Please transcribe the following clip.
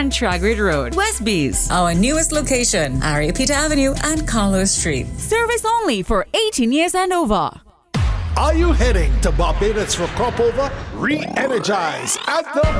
and Tragrid Road, Westbees. Our newest location, Ariapita Avenue and Carlos Street. Service only for 18 years and over. Are you heading to Barbados for Crop Over? Re-energize at the